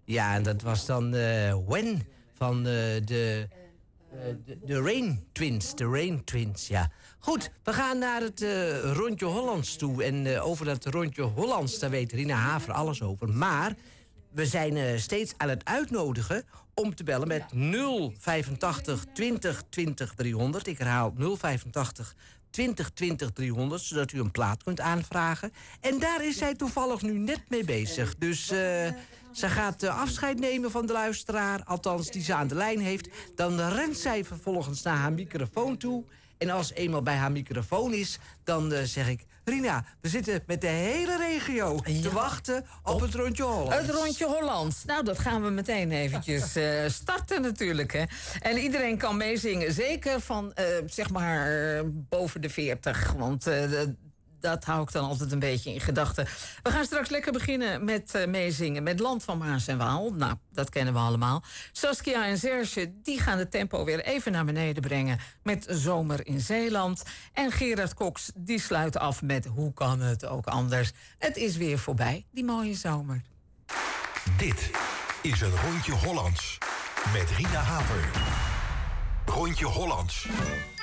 Ja, en dat was dan When van de Rain Twins. De Rain Twins, ja. Goed, we gaan naar het rondje Hollands toe. En over dat rondje Hollands, daar weet Rina Haver alles over. Maar we zijn steeds aan het uitnodigen om te bellen met 085 20 20 300. Ik herhaal 085 20 20 300, zodat u een plaat kunt aanvragen. En daar is zij toevallig nu net mee bezig. Dus ze gaat afscheid nemen van de luisteraar, althans die ze aan de lijn heeft. Dan rent zij vervolgens naar haar microfoon toe. En als ze eenmaal bij haar microfoon is, dan zeg ik... Rina, we zitten met de hele regio te wachten op het rondje Hollands. Het rondje Hollands. Nou, dat gaan we meteen eventjes starten natuurlijk. Hè. En iedereen kan meezingen. Zeker van, zeg maar, boven de 40. Want dat hou ik dan altijd een beetje in gedachten. We gaan straks lekker beginnen met meezingen met Land van Maas en Waal. Nou, dat kennen we allemaal. Saskia en Serge, die gaan het tempo weer even naar beneden brengen met Zomer in Zeeland. En Gerard Cox, die sluit af met Hoe kan het ook anders? Het is weer voorbij, die mooie zomer. Dit is een Rondje Hollands met Rina Haver. Rondje Hollands.